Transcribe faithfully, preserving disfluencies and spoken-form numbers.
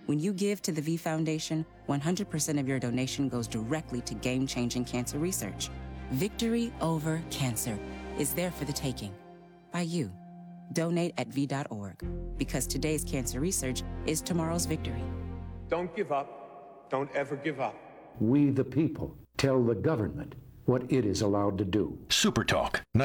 When you give to the V Foundation, one hundred percent of your donation goes directly to game-changing cancer research. Victory over cancer is there for the taking by you. Donate at V dot org, because today's cancer research is tomorrow's victory. Don't give up. Don't ever give up. We, the people, tell the government what it is allowed to do. SuperTalk